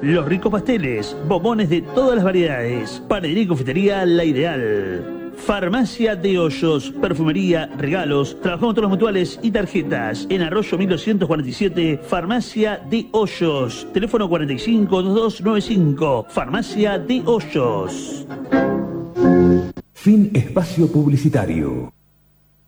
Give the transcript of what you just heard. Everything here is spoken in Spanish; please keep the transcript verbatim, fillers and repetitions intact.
los ricos pasteles, bombones de todas las variedades, panadería y confitería La Ideal. Farmacia de Hoyos, perfumería, regalos, trabajamos todos los mutuales y tarjetas. En Arroyo mil doscientos cuarenta y siete, Farmacia de Hoyos. Teléfono cuarenta y cinco, veintidós noventa y cinco. Farmacia de Hoyos. Fin espacio publicitario.